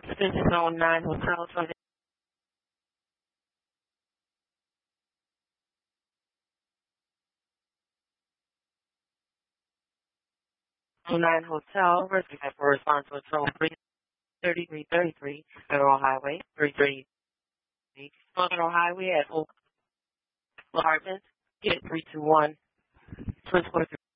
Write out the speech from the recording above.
Extension zone 9 Hotel 29 Hotel, rescue for response to zone 33333, Federal Highway 333, Federal Highway at Oak Apartments, get 321, Twin Square